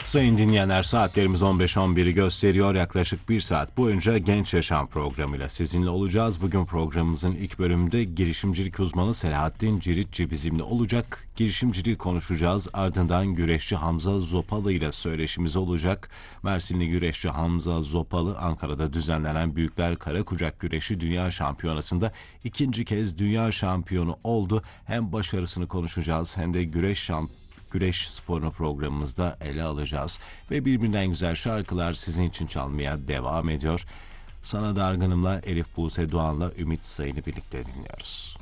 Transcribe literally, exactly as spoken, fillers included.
Sayın dinleyenler, saatlerimiz on beş on biri gösteriyor. Yaklaşık bir saat boyunca Genç Yaşam programıyla sizinle olacağız. Bugün programımızın ilk bölümünde girişimcilik uzmanı Selahattin Ciritçi bizimle olacak. Girişimciliği konuşacağız. Ardından güreşçi Hamza Zopalı ile söyleşimiz olacak. Mersinli güreşçi Hamza Zopalı, Ankara'da düzenlenen Büyükler Karakucak Güreşi Dünya Şampiyonası'nda ikinci kez dünya şampiyonu oldu. Hem başarısını konuşacağız hem de güreş şampiyonu güreş sporunu programımızda ele alacağız. Ve birbirinden güzel şarkılar sizin için çalmaya devam ediyor. Sana Dargınım'la Elif Buse Doğan'la Ümit Sayın'ı birlikte dinliyoruz.